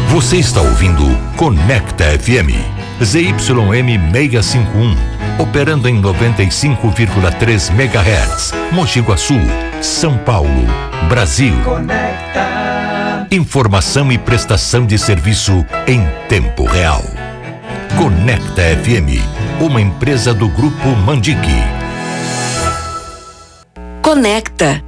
Você está ouvindo Conecta FM, ZYM 651, operando em 95,3 MHz, Mogi Guaçu, São Paulo, Brasil. Conecta. Informação e prestação de serviço em tempo real. Conecta FM, uma empresa do Grupo Mandique. Conecta